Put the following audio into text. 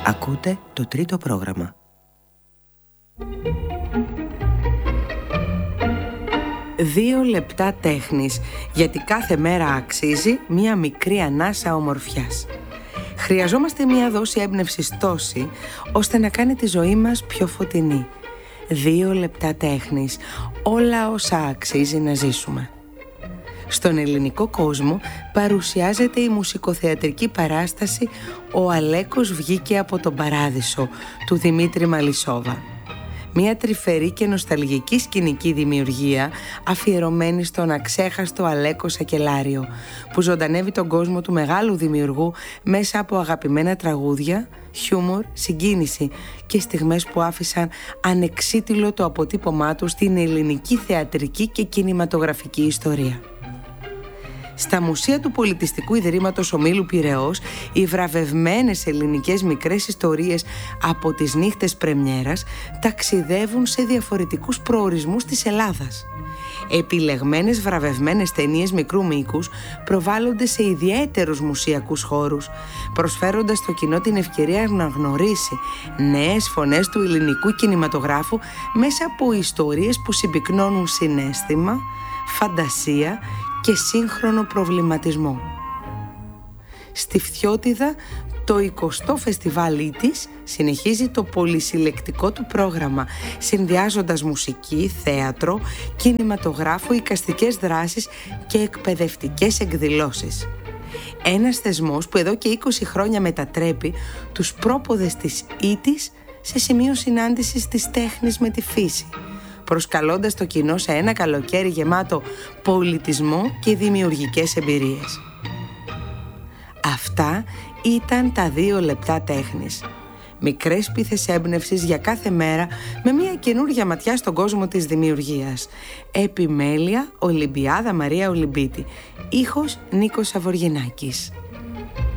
Ακούτε το τρίτο πρόγραμμα. Δύο λεπτά τέχνης, γιατί κάθε μέρα αξίζει μία μικρή ανάσα ομορφιάς. Χρειαζόμαστε μία δόση έμπνευσης τόση, ώστε να κάνει τη ζωή μας πιο φωτεινή. 2 λεπτά τέχνης, όλα όσα αξίζει να ζήσουμε. Στον ελληνικό κόσμο παρουσιάζεται η μουσικοθεατρική παράσταση «Ο Αλέκος βγήκε από τον Παράδεισο» του Δημήτρη Μαλισσόβα. Μια τρυφερή και νοσταλγική σκηνική δημιουργία αφιερωμένη στον αξέχαστο Αλέκο Σακελάριο, που ζωντανεύει τον κόσμο του μεγάλου δημιουργού μέσα από αγαπημένα τραγούδια, χιούμορ, συγκίνηση και στιγμές που άφησαν ανεξίτηλο το αποτύπωμά του στην ελληνική θεατρική και κινηματογραφική ιστορία. Στα μουσεία του Πολιτιστικού Ιδρύματος Ομίλου Πειραιώς, οι βραβευμένες ελληνικές μικρές ιστορίες από τις νύχτες πρεμιέρας ταξιδεύουν σε διαφορετικούς προορισμούς της Ελλάδας. Επιλεγμένες βραβευμένες ταινίες μικρού μήκους προβάλλονται σε ιδιαίτερους μουσιακούς χώρους, προσφέροντας στο κοινό την ευκαιρία να γνωρίσει νέες φωνές του ελληνικού κινηματογράφου μέσα από ιστορίες που συμπυκνώνουν συναίσθημα, φαντασία και σύγχρονο προβληματισμό. Στη Φθιώτιδα, το 20ο Φεστιβάλ Ήττης συνεχίζει το πολυσυλλεκτικό του πρόγραμμα, συνδυάζοντας μουσική, θέατρο, κινηματογράφο, εικαστικές δράσεις και εκπαιδευτικές εκδηλώσεις. Ένας θεσμός που εδώ και 20 χρόνια μετατρέπει τους πρόποδες της Ήττης σε σημείο συνάντησης της τέχνης με τη φύση, προσκαλώντας το κοινό σε ένα καλοκαίρι γεμάτο πολιτισμό και δημιουργικές εμπειρίες. Αυτά ήταν τα 2 λεπτά τέχνης. Μικρές πίθες έμπνευσης για κάθε μέρα με μια καινούργια ματιά στον κόσμο της δημιουργίας. Επιμέλεια Ολυμπιάδα Μαρία Ολυμπίτη. Ήχος Νίκος Σαβοργινάκης.